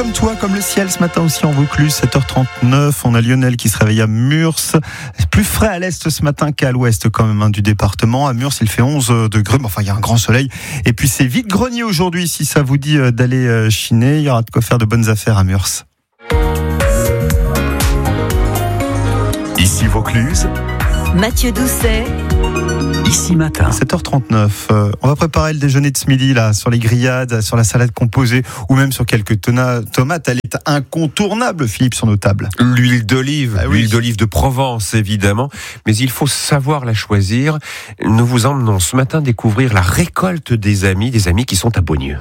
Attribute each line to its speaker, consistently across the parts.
Speaker 1: comme toi, comme le ciel ce matin aussi en Vaucluse, 7h39. On a Lionel qui se réveille à Murs. Plus frais à l'est ce matin qu'à l'ouest quand même du département. À Murs, il fait 11 degrés. Enfin, il y a un grand soleil. Et puis c'est vide-grenier aujourd'hui. Si ça vous dit d'aller chiner, il y aura de quoi faire de bonnes affaires à Murs.
Speaker 2: Ici Vaucluse,
Speaker 3: Mathieu Doucet.
Speaker 2: Ici Matin.
Speaker 1: 7h39. On va préparer le déjeuner de ce midi là, sur les grillades, sur la salade composée ou même sur quelques tomates. Elle est incontournable, Philippe, sur nos tables.
Speaker 4: L'huile d'olive,
Speaker 1: Ah oui.
Speaker 4: l'huile d'olive de Provence évidemment, mais il faut savoir la choisir. Nous vous emmenons ce matin découvrir la récolte des amis qui sont à Beaunieu.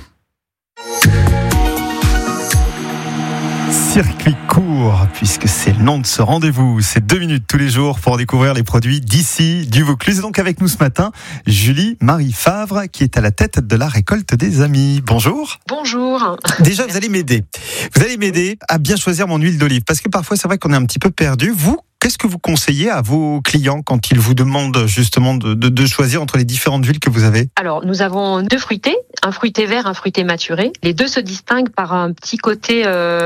Speaker 1: Circuit court, puisque c'est le nom de ce rendez-vous. C'est 2 minutes tous les jours pour découvrir les produits d'ici, du Vaucluse. Et donc avec nous ce matin, Julie-Marie Favre, qui est à la tête de la récolte des amis. Bonjour.
Speaker 5: Bonjour.
Speaker 1: Déjà, vous allez m'aider. Vous allez m'aider à bien choisir mon huile d'olive, parce que parfois, c'est vrai qu'on est un petit peu perdu. Vous, qu'est-ce que vous conseillez à vos clients quand ils vous demandent justement de choisir entre les différentes huiles que vous avez?
Speaker 5: Alors, nous avons 2 fruités, un fruité vert, un fruité maturé. Les 2 se distinguent par un petit côté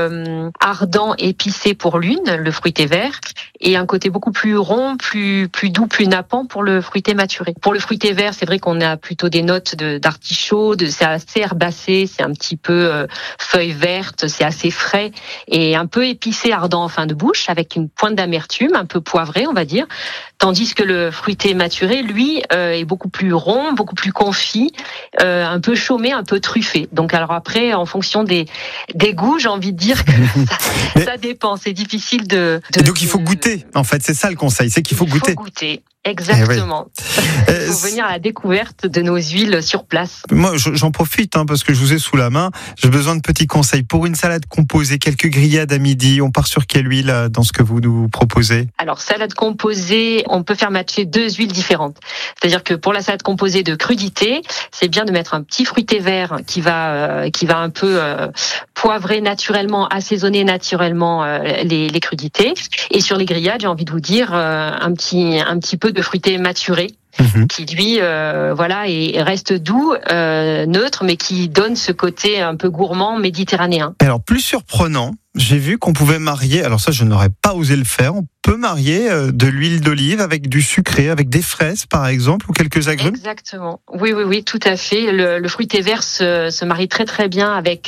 Speaker 5: ardent, épicé pour l'une, le fruité vert, et un côté beaucoup plus rond, plus doux, plus nappant pour le fruité maturé. Pour le fruité vert, c'est vrai qu'on a plutôt des notes d'artichaut, c'est assez herbacé, c'est un petit peu feuilles vertes, c'est assez frais et un peu épicé, ardent en fin de bouche, avec une pointe d'amertume, un peu poivré, on va dire. Tandis que le fruité maturé, lui, est beaucoup plus rond, beaucoup plus confit, un peu chaumé, un peu truffé. Donc alors après, en fonction des goûts, j'ai envie de dire que ça dépend. C'est difficile de
Speaker 1: donc il faut goûter. En fait, c'est ça le conseil, c'est qu'il faut goûter.
Speaker 5: Il faut goûter. Exactement. Il faut venir à la découverte de nos huiles sur place.
Speaker 1: Moi, j'en profite parce que je vous ai sous la main. J'ai besoin de petits conseils. Pour une salade composée, quelques grillades à midi, on part sur quelle huile dans ce que vous nous proposez?
Speaker 5: Alors, salade composée, on peut faire matcher 2 huiles différentes. C'est-à-dire que pour la salade composée de crudité, c'est bien de mettre un petit fruité vert qui va un peu poivrer naturellement, assaisonner naturellement les crudités. Et sur les grillades, j'ai envie de vous dire un petit peu de fruité maturé. Qui lui et reste doux, neutre, mais qui donne ce côté un peu gourmand méditerranéen.
Speaker 1: Alors plus surprenant, j'ai vu qu'on pouvait marier, alors ça je n'aurais pas osé le faire, on peut marier de l'huile d'olive avec du sucré, avec des fraises par exemple, ou quelques agrumes.
Speaker 5: Exactement, oui, tout à fait. Le fruité vert se marie très très bien avec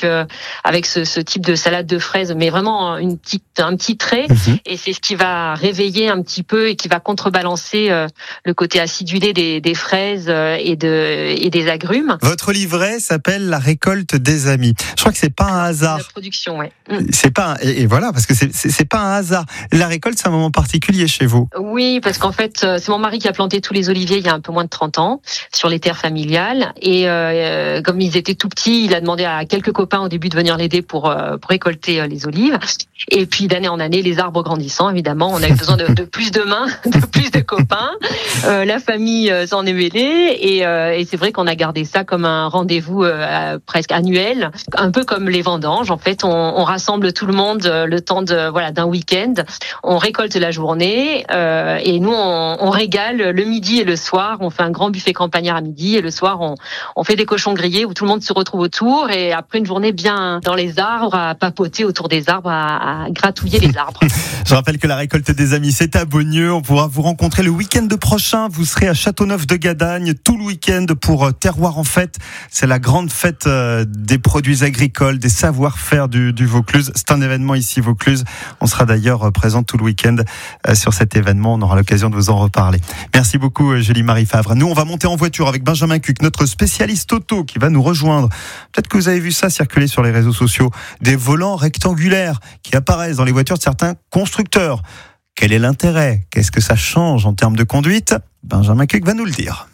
Speaker 5: ce type de salade de fraises, mais vraiment un petit trait, et c'est ce qui va réveiller un petit peu et qui va contrebalancer le côté acidulé des fraises et des agrumes.
Speaker 1: Votre livret s'appelle La récolte des amis. Je crois que c'est pas un hasard.
Speaker 5: La production, ouais.
Speaker 1: C'est pas et voilà, parce que c'est pas un hasard. La récolte, c'est un moment particulier chez vous.
Speaker 5: Oui, parce qu'en fait, c'est mon mari qui a planté tous les oliviers il y a un peu moins de 30 ans sur les terres familiales, et comme ils étaient tout petits, il a demandé à quelques copains au début de venir l'aider pour récolter les olives. Et puis d'année en année, les arbres grandissant, évidemment, on a eu besoin de plus de mains, de plus de copains. La famille s'en est mêlée, et c'est vrai qu'on a gardé ça comme un rendez-vous presque annuel, un peu comme les vendanges. En fait, on rassemble tout le monde le temps d'un week-end. On récolte la journée, et nous on régale le midi et le soir. On fait un grand buffet campagnard à midi, et le soir on fait des cochons grillés où tout le monde se retrouve autour, et après une journée bien dans les arbres, à papoter autour des arbres, à gratouiller les arbres.
Speaker 1: Je rappelle que la récolte des amis, c'est à Beaunieu. On pourra vous rencontrer le week-end prochain. Vous serez à Châteauneuf-de-Gadagne tout le week-end pour Terroir en fête. C'est la grande fête des produits agricoles, des savoir-faire du Vaucluse. C'est un événement ici Vaucluse. On sera d'ailleurs présent tout le week-end sur cet événement. On aura l'occasion de vous en reparler. Merci beaucoup Julie-Marie Favre. Nous, on va monter en voiture avec Benjamin Cuc, notre spécialiste auto, qui va nous rejoindre. Peut-être que vous avez vu ça circuler sur les réseaux sociaux. Des volants rectangulaires qui apparaissent dans les voitures de certains constructeurs. Quel est l'intérêt? Qu'est-ce que ça change en termes de conduite? Benjamin Cuc va nous le dire.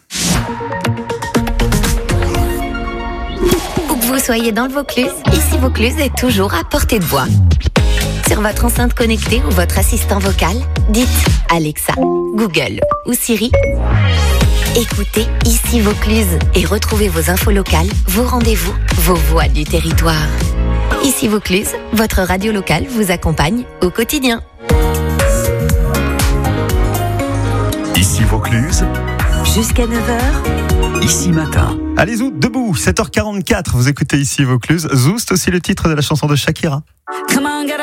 Speaker 3: Où que vous soyez dans le Vaucluse, ici Vaucluse est toujours à portée de voix. Sur votre enceinte connectée ou votre assistant vocal, dites Alexa, Google ou Siri. Écoutez Ici Vaucluse et retrouvez vos infos locales, vos rendez-vous, vos voix du territoire. Ici Vaucluse, votre radio locale vous accompagne au quotidien.
Speaker 2: Ici Vaucluse,
Speaker 3: Jusqu'à 9h,
Speaker 2: Ici Matin.
Speaker 1: Allez Zou, debout, 7h44, vous écoutez ici Vaucluse. Zou, c'est aussi le titre de la chanson de Shakira.